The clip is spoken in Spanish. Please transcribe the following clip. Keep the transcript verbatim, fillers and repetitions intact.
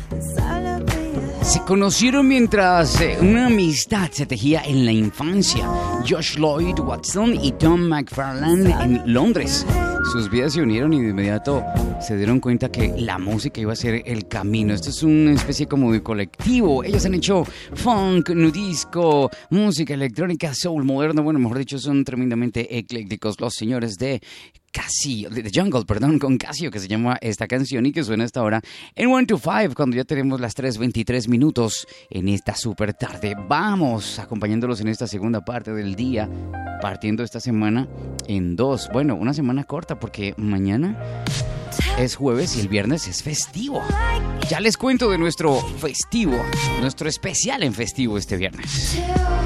Se conocieron mientras eh, una amistad se tejía en la infancia. Josh Lloyd Watson y Tom McFarlane en Londres. Sus vidas se unieron y de inmediato se dieron cuenta que la música iba a ser el camino. Esto es una especie como de colectivo. Ellos han hecho funk, nu disco, música electrónica, soul moderno. Bueno, mejor dicho, son tremendamente eclécticos los señores de Casio, de Jungle, perdón, con Casio, que se llama esta canción y que suena hasta ahora en one to five, cuando ya tenemos las tres veintitrés minutos en esta super tarde. Vamos acompañándolos en esta segunda parte del día, partiendo esta semana en dos. Bueno, una semana corta porque mañana es jueves y el viernes es festivo. Ya les cuento de nuestro festivo, nuestro especial en festivo este viernes.